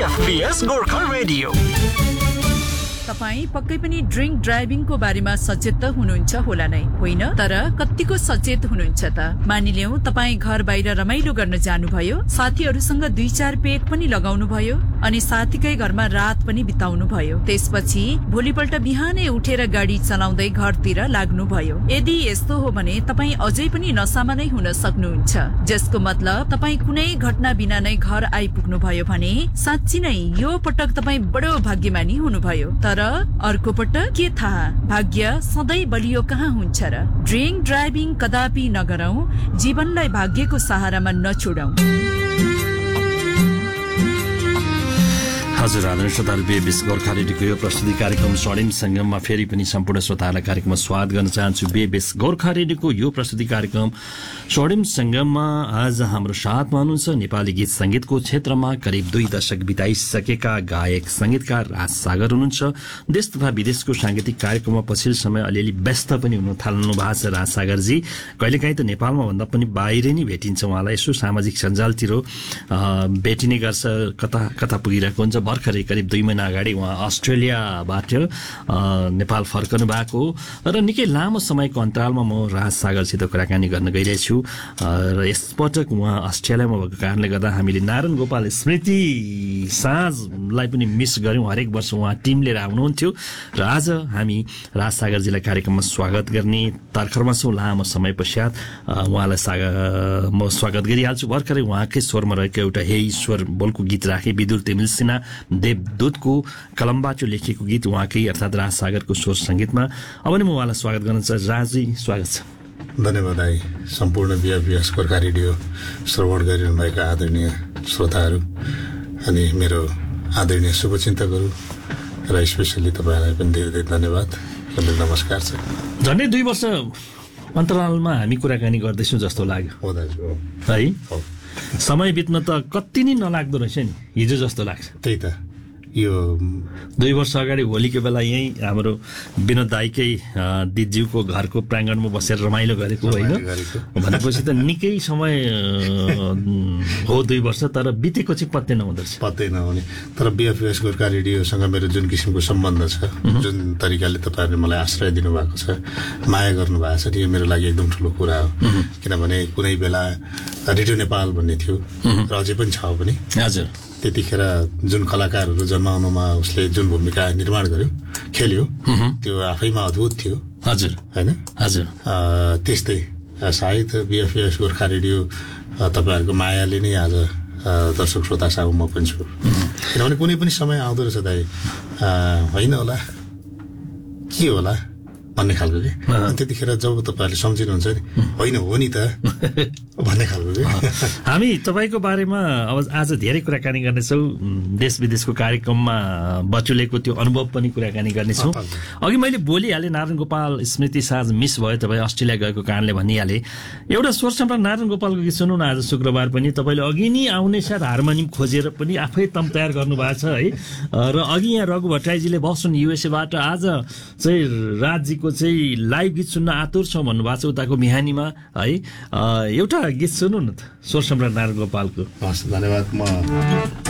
BFBS Gorkha radio. तपाई पक्कै पनि ड्रिंक ड्राइभिङको बारेमा सचेत त हुनुहुन्छ होला नै, होइन? तर कतिको सचेत हुनुहुन्छ त? मानिलियौं तपाई घर बाहिर रमाइलो गर्न जानुभयो, साथीहरूसँग 2-4 पेग पनि लगाउनु भयो अनि साथीकै घरमा रात पनि बिताउनु भयो। त्यसपछि भोलिपल्ट बिहानै उठेर गाडी चलाउँदै घरतिर लाग्नु भयो। यदि यस्तो हो भने तपाई अझै पनि नशामा नै हुन सक्नुहुन्छ, जसको मतलब तपाई कुनै घटना बिना नै घर आइपुग्नु भयो भने साँच्ची नै यो पटक तपाई बडो भाग्यमानी हुनुभयो। तर अर्को पटक के थाहा, भाग्य सधैँ बलियो कहाँ हुन्छ र? ड्रिंक ड्राइभिङ कदापि नगरौं, जीवनलाई भाग्यको सहारामा नछोडौं। हजुर, आदरणीय श्रोताहरू, BFBS गोर्खा रेडियोको यो प्रस्तुति कार्यक्रम स्वर्णिम संगममा फेरि पनि सम्पूर्ण श्रोताहरूलाई कार्यक्रममा स्वागत गर्न चाहन्छु। BFBS गोर्खा रेडियोको यो प्रस्तुति कार्यक्रम स्वर्णिम संगममा आज हाम्रो साथमा हुनुहुन्छ नेपाली गीत संगीतको क्षेत्रमा करिब 2 दशक बिताइसकेका गायक संगीतकार राज सागर हुनुहुन्छ। देश तथा विदेशको सांगीतिक कार्यक्रममा पछिल्लो समय अलिअलि व्यस्त पनि हुन थाल्नु भएको छ राज सागरजी। कहिलेकाहीँ त नेपालमा भन्दा पनि बाहिर नै भेटिन्छ उहाँलाई, यसो सामाजिक सञ्जालतिर भेटिने गर्छ, कता कता पुगिरहेको हुन्छ। भर्खरै करिब 2 महिना अगाडि उहाँ अस्ट्रेलियाबाट नेपाल फर्कनु भएको र निकै लामो समयको अन्तरालमा म राज सागरसित कुराकानी गर्न गइरहेछु र यसपटक उहाँ अस्ट्रेलियामा भएको कारणले गर्दा हामीले नारायण गोपाल स्मृति साँझलाई पनि मिस गर्यौं। हरेक वर्ष उहाँ टिम लिएर आउनुहुन्थ्यो र आज हामी राज सागरजीलाई कार्यक्रममा स्वागत गर्ने तर्खरमा छौँ। लामो समय पश्चात उहाँलाई म स्वागत गरिहाल्छु। भर्खरै उहाँकै स्वरमा रहेको एउटा हे ईश्वर बोलको गीत राखे विदुर तिमिल सिन्हा देवदूतको कलमबाट लेखिएको गीत उहाँकै अर्थात् राज सागरको स्वर संगीतमा। अब नि म उहाँलाई स्वागत गर्न चाहन्छु। राजजी स्वागत छ। धन्यवाद भाइ। सम्पूर्ण BFBS गोर्खा रेडियो श्रवण गरिरहनुभएका आदरणीय श्रोताहरू अनि मेरो आदरणीय शुभचिन्तकहरू र स्पेसली तपाईँलाई पनि धेरै धेरै धन्यवाद, नमस्कार छ। झन्डै 2 वर्ष अन्तरालमा हामी कुराकानी गर्दैछौँ जस्तो लाग्यो हो दाजु, है? समय बित्न त कति नै नलाग्दो रहेछ नि, हिजो जस्तो लाग्छ। त्यही त, यो 2 वर्ष अगाडि होलीको बेला यहीँ हाम्रो विनोद दाईकै दिदज्यूको घरको प्राङ्गणमा बसेर रमाइलो गरेको होइन भनेपछि त निकै समय हो 2 वर्ष, तर बितेको चाहिँ पत्तै नहुँदो रहेछ। पत्तै नहुने। तर BFBS गोर्खा रेडियोसँग मेरो जुन किसिमको सम्बन्ध छ, जुन तरिकाले तपाईँहरूले मलाई आश्रय दिनुभएको छ, माया गर्नुभएको छ, यो मेरो लागि एकदम ठुलो कुरा हो। किनभने कुनै बेला रेडियो नेपाल भन्ने थियो र अझै पनि छ पनि। हजुर, त्यतिखेर जुन कलाकारहरू जन्माउनुमा उसले जुन भूमिका निर्माण गर्यो, खेल्यो, त्यो आफैमा अद्भुत थियो। हजुर, होइन? हजुर, त्यस्तै सायद BFBS गोर्खा रेडियो तपाईँहरूको मायाले नै आज दर्शक श्रोता सामु म पनि छु। किनभने कुनै पनि समय आउँदो रहेछ दाइ, होइन होला के होला भन्ने खालको कि त्यतिखेर जब तपाईँहरूले सम्झिनुहुन्छ नि, होइन हो नि त भन्ने खालको कि। हामी तपाईँको बारेमा अब आज धेरै कुराकानी गर्नेछौँ। देश विदेशको कार्यक्रममा बचुलेको त्यो अनुभव पनि कुराकानी गर्नेछौँ। अघि मैले बोलिहालेँ नारायण गोपाल स्मृति साँझ मिस भयो, तपाईँ अस्ट्रेलिया गएको कारणले भनिहालेँ। एउटा स्वर सम्राट नारायण गोपालको गीत सुनौँ न। आज शुक्रबार पनि तपाईँले अघि नै आउने साथ हार्मोनियम खोजेर पनि आफै तम तयार गर्नुभएको छ है। र अघि यहाँ रघु भट्टराईजीले बस्छन् USA बाट, आज चाहिँ राजजीको चाहिँ लाइभ गीत सुन्न आतुर छ भन्नुभएको छ उताको मिहानीमा है। एउटा गीत सुन्नु न त स्वर सम्राट नारायण गोपालको। हस्, धन्यवाद। म